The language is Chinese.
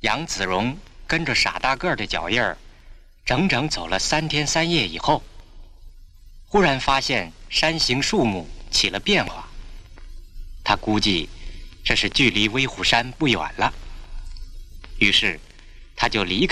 杨子荣跟着傻大个的脚印儿，整整走了3天3夜以后，忽然发现山形树木起了变化。他估计这是距离威虎山不远了，于是他就离开